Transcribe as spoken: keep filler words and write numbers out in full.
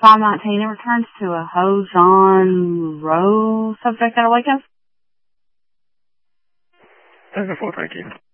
five nineteen, it returns to a Ho John Roe subject at Awaken. ten four, thank you.